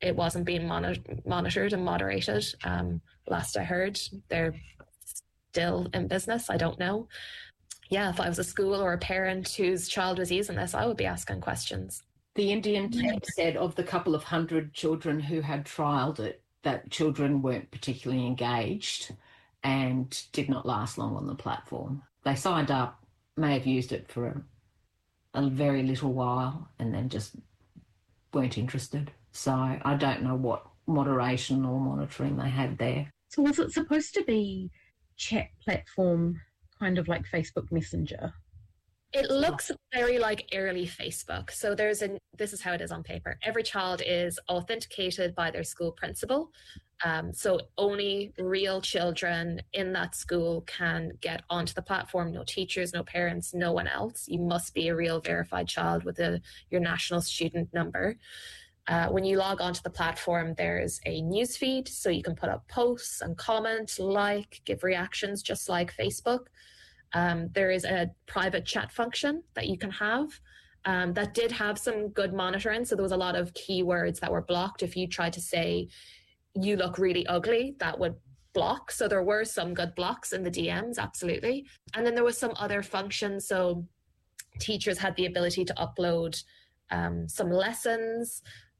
it wasn't being monitored and moderated. Last I heard, they're still in business. I don't know. Yeah, if I was a school or a parent whose child was using this, I would be asking questions. The Indian team said of the couple of hundred children who had trialled it, that children weren't particularly engaged and did not last long on the platform. They signed up, may have used it for a very little while and then just weren't interested. So I don't know what moderation or monitoring they had there. So was it supposed to be chat platform, kind of like Facebook Messenger? It looks very like early Facebook. So this is how it is on paper. Every child is authenticated by their school principal. So only real children in that school can get onto the platform. No teachers, no parents, no one else. You must be a real verified child with your national student number. When you log onto the platform, there's a news feed, so you can put up posts and comment, give reactions, just like Facebook. There is a private chat function that you can have that did have some good monitoring. So there was a lot of keywords that were blocked. If you tried to say, you look really ugly, that would block. So there were some good blocks in the DMs, absolutely. And then there was some other functions. So teachers had the ability to upload some lessons.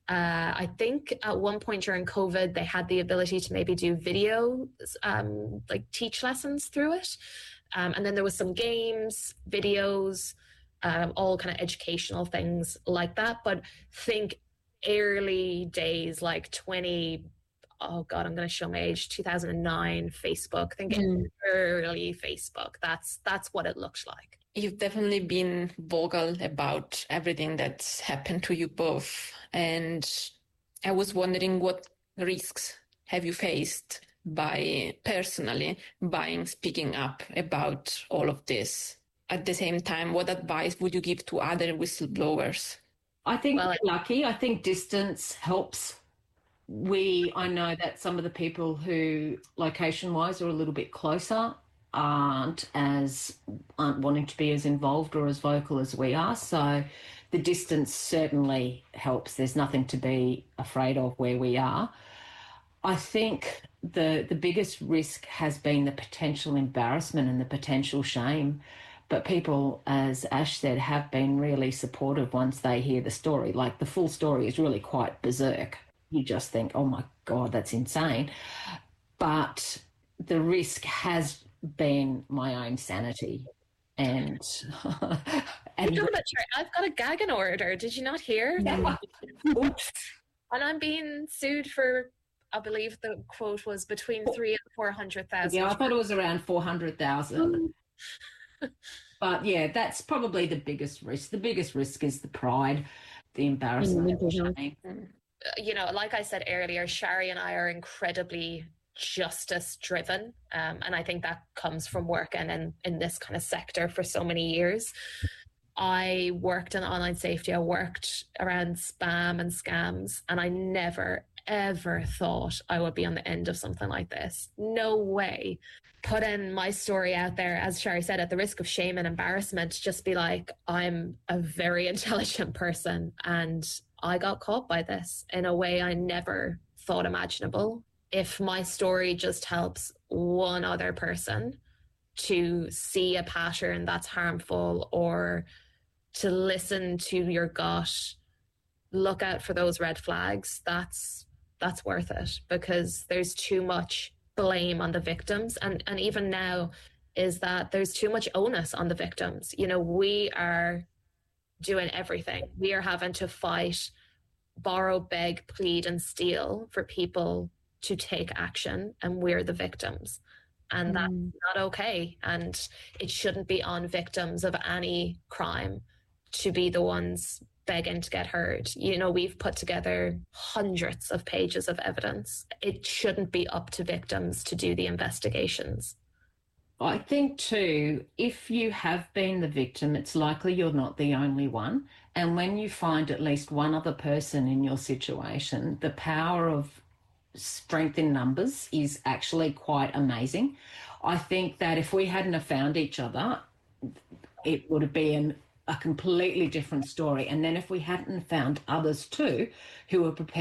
I think at one point during COVID, they had the ability to maybe do video, teach lessons through it. And then there was some games, videos, all kind of educational things like that. But think early days, like I'm going to show my age, 2009 Facebook. Think early Facebook. That's what it looked like. You've definitely been vocal about everything that's happened to you both. And I was wondering, what risks have you faced personally by speaking up about all of this? At the same time, what advice would you give to other whistleblowers? I think we're lucky. I think distance helps. I know that some of the people who, location-wise, are a little bit closer aren't wanting to be as involved or as vocal as we are. So the distance certainly helps. There's nothing to be afraid of where we are. I think the biggest risk has been the potential embarrassment and the potential shame. But people, as Ash said, have been really supportive once they hear the story. Like, the full story is really quite berserk. You just think, oh my God, that's insane. But the risk has been my own sanity. And I've got a gagging order. Did you not hear? Oops. And I'm being sued for, I believe the quote was between 300,000 and 400,000. Yeah, I thought it was around 400,000. But yeah, that's probably the biggest risk. The biggest risk is the pride, the embarrassment, the shame. Like I said earlier, Shari and I are incredibly justice driven. And I think that comes from working in this kind of sector for so many years. I worked in online safety. I worked around spam and scams, and I never, ever thought I would be on the end of something like this. No way. Putting my story out there, as Shari said, at the risk of shame and embarrassment, just be like, I'm a very intelligent person and I got caught by this in a way I never thought imaginable. If my story just helps one other person to see a pattern that's harmful or to listen to your gut, look out for those red flags, that's worth it, because there's too much blame on the victims. And even now is that there's too much onus on the victims. We are doing everything. We are having to fight, borrow, beg, plead, and steal for people to take action, and we're the victims. And that's not okay. And it shouldn't be on victims of any crime to be the ones begging to get heard. We've put together hundreds of pages of evidence. It shouldn't be up to victims to do the investigations. I think too, if you have been the victim, it's likely you're not the only one. And when you find at least one other person in your situation, the power of strength in numbers is actually quite amazing. I think that if we hadn't have found each other, it would have been a completely different story. And then if we hadn't found others too who were prepared